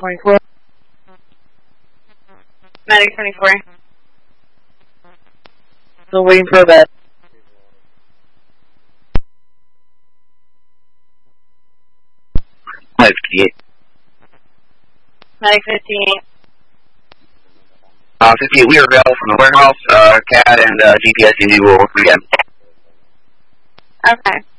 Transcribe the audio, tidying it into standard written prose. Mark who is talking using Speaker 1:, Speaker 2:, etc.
Speaker 1: 24.
Speaker 2: Medic 24.
Speaker 1: Still waiting for that.
Speaker 3: Medic 58.
Speaker 2: Medic 58.
Speaker 3: 58, we are available from the warehouse. CAD and GPS, you will work again.
Speaker 2: Okay.